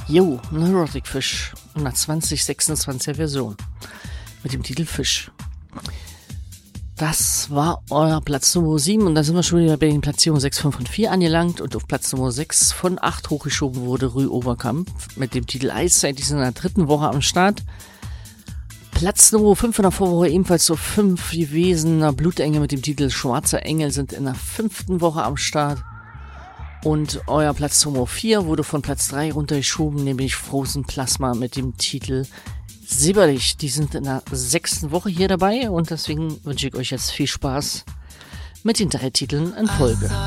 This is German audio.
Jo, Neurotic Fish in einer 2026er Version mit dem Titel Fisch. Das war euer Platz Nummer 7 und da sind wir schon wieder bei den Platzierungen 6, 5 und 4 angelangt und auf Platz Nummer 6 von 8 hochgeschoben wurde Rue Oberkamp mit dem Titel Eiszeit. Die sind in der 3. Woche am Start. Platz Nummer 5 in der Vorwoche ebenfalls so 5 gewesen. Blutengel mit dem Titel Schwarzer Engel sind in der 5. Woche am Start. Und euer Platz Nummer 4 wurde von Platz 3 runtergeschoben, nämlich Frozen Plasma mit dem Titel Silberlich. Die sind in der 6. Woche hier dabei und deswegen wünsche ich euch jetzt viel Spaß mit den 3 Titeln in Folge.